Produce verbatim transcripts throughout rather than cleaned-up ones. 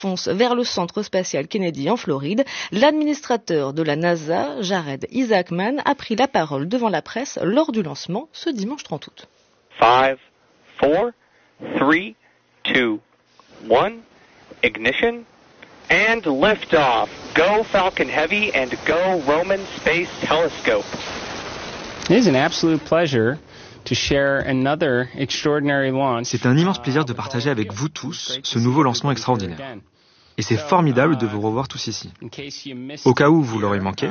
fonce vers le centre spatial Kennedy en Floride. L'administrateur de la NASA, Jared Isaacman, a pris la parole devant la presse lors du lancement ce dimanche trente août. five, four, three, two, one, ignition, and liftoff. Go Falcon Heavy and go Roman Space Telescope. It is an absolute pleasure to share another extraordinary launch. C'est un immense plaisir de partager avec vous tous ce nouveau lancement extraordinaire. Et c'est formidable de vous revoir tous ici. Au cas où vous l'aurez manqué,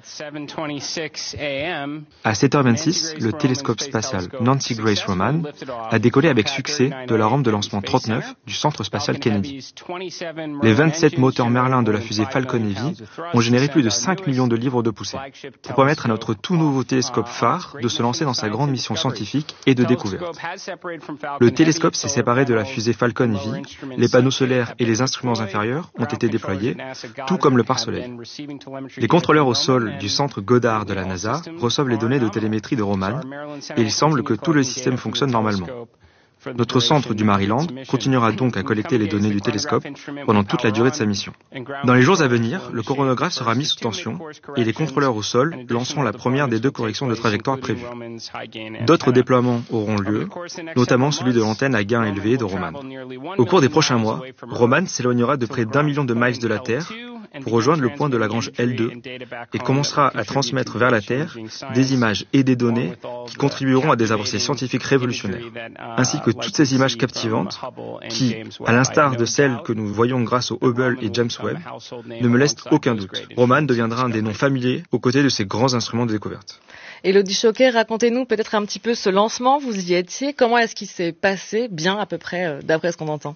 à sept heures vingt-six, le télescope spatial Nancy Grace Roman a décollé avec succès de la rampe de lancement trente-neuf du centre spatial Kennedy. Les vingt-sept moteurs Merlin de la fusée Falcon Heavy ont généré plus de cinq millions de livres de poussée pour permettre à notre tout nouveau télescope phare de se lancer dans sa grande mission scientifique et de découverte. Le télescope s'est séparé de la fusée Falcon Heavy, les panneaux solaires et les instruments inférieurs ont été déployés, tout comme le pare-soleil. Les contrôleurs au sol du centre Goddard de la NASA reçoivent les données de télémétrie de Roman et il semble que tout le système fonctionne normalement. Notre centre du Maryland continuera donc à collecter les données du télescope pendant toute la durée de sa mission. Dans les jours à venir, le coronagraphe sera mis sous tension et les contrôleurs au sol lanceront la première des deux corrections de trajectoire prévues. D'autres déploiements auront lieu, notamment celui de l'antenne à gain élevé de Roman. Au cours des prochains mois, Roman s'éloignera de près d'un million de miles de la Terre pour rejoindre le point de Lagrange L deux et commencera à transmettre vers la Terre des images et des données qui contribueront à des avancées scientifiques révolutionnaires, ainsi que toutes ces images captivantes qui, à l'instar de celles que nous voyons grâce au Hubble et James Webb, ne me laissent aucun doute. Roman deviendra un des noms familiers aux côtés de ces grands instruments de découverte. Élodie Choquet, racontez-nous peut-être un petit peu ce lancement, vous y étiez, comment est-ce qu'il s'est passé, bien à peu près, euh, d'après ce qu'on entend?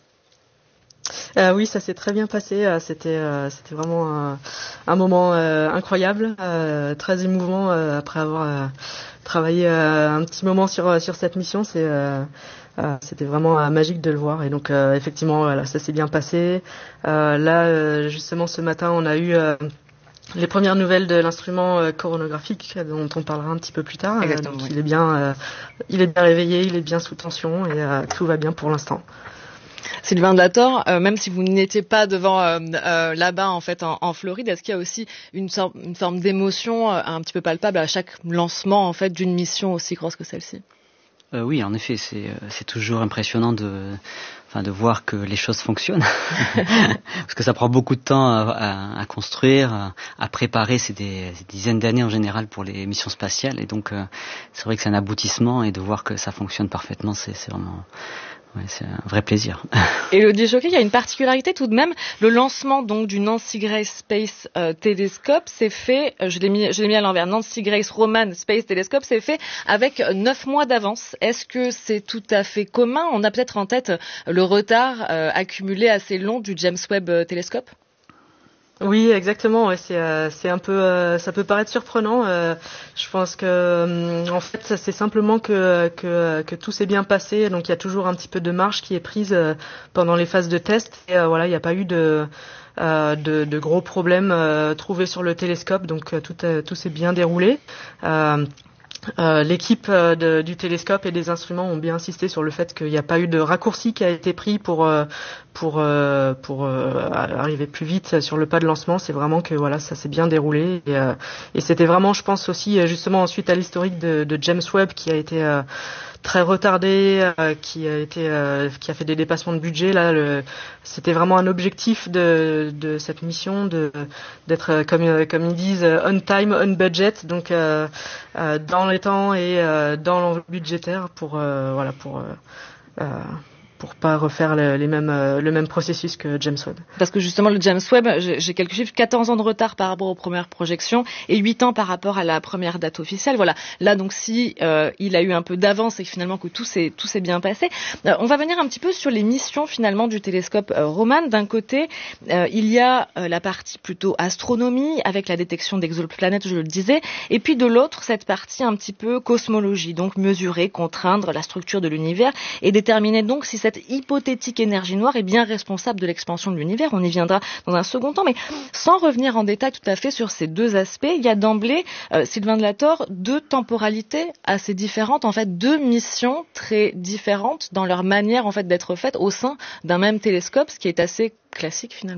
Euh, oui, ça s'est très bien passé. Euh, c'était, euh, c'était vraiment un, un moment euh, incroyable, euh, très émouvant euh, après avoir euh, travaillé euh, un petit moment sur sur cette mission. C'est, euh, euh, c'était vraiment euh, magique de le voir. Et donc, euh, effectivement, voilà, ça s'est bien passé. Euh, là, euh, justement, ce matin, on a eu euh, les premières nouvelles de l'instrument euh, coronographique dont on parlera un petit peu plus tard. Euh, donc, oui. il est bien, euh, il est bien réveillé, il est bien sous tension et euh, tout va bien pour l'instant. Sylvain Delator, euh, même si vous n'étiez pas devant euh, euh, là-bas en fait en, en Floride, est-ce qu'il y a aussi une, sorte, une forme d'émotion euh, un petit peu palpable à chaque lancement en fait d'une mission aussi grosse que celle-ci? euh, Oui, en effet, c'est, c'est toujours impressionnant de, enfin, de voir que les choses fonctionnent, parce que ça prend beaucoup de temps à, à, à construire, à, à préparer. C'est des, des dizaines d'années en général pour les missions spatiales, et donc euh, c'est vrai que c'est un aboutissement et de voir que ça fonctionne parfaitement, c'est, c'est vraiment Ouais, c'est un vrai plaisir. Élodie Choquet, il y a une particularité tout de même. Le lancement donc du Nancy Grace Space euh, Telescope s'est fait, euh, je l'ai mis, je l'ai mis à l'envers, Nancy Grace Roman Space Telescope s'est fait avec neuf mois d'avance. Est-ce que c'est tout à fait commun? On a peut-être en tête le retard euh, accumulé assez long du James Webb Telescope. Oui, exactement. Ouais, c'est euh, c'est un peu, euh, ça peut paraître surprenant. Euh, je pense que, euh, en fait, c'est simplement que que que tout s'est bien passé. Donc, il y a toujours un petit peu de marge qui est prise euh, pendant les phases de test. Et euh, voilà, il n'y a pas eu de euh, de, de gros problèmes euh, trouvés sur le télescope. Donc, euh, tout euh, tout s'est bien déroulé. Euh, Euh, l'équipe euh, de, du télescope et des instruments ont bien insisté sur le fait qu'il n'y a pas eu de raccourci qui a été pris pour euh, pour euh, pour euh, arriver plus vite sur le pas de lancement. C'est vraiment que voilà, ça s'est bien déroulé et, euh, et c'était vraiment, je pense aussi justement suite à l'historique de, de James Webb qui a été euh, très retardé, euh, qui a été euh, qui a fait des dépassements de budget. Là, le, c'était vraiment un objectif de de cette mission de d'être comme comme ils disent on time, on budget. Donc euh, euh, dans les temps et euh, dans l'enveloppe budgétaire pour euh, voilà pour euh, euh, pour pas refaire le, les mêmes, euh, le même processus que James Webb. Parce que justement, le James Webb, j'ai, j'ai quelques chiffres, quatorze ans de retard par rapport aux premières projections et huit ans par rapport à la première date officielle. Voilà. Là, donc, si euh, il a eu un peu d'avance et finalement que tout s'est, tout s'est bien passé, euh, on va venir un petit peu sur les missions finalement du télescope euh, Roman. D'un côté, euh, il y a euh, la partie plutôt astronomie avec la détection d'exoplanètes, je le disais, et puis de l'autre, cette partie un petit peu cosmologie, donc mesurer, contraindre la structure de l'univers et déterminer donc si cette hypothétique énergie noire est bien responsable de l'expansion de l'univers. On y viendra dans un second temps, mais sans revenir en détail tout à fait sur ces deux aspects, il y a d'emblée, euh, Sylvain Delator, deux temporalités assez différentes, en fait deux missions très différentes dans leur manière en fait d'être faites au sein d'un même télescope, ce qui est assez classique finalement.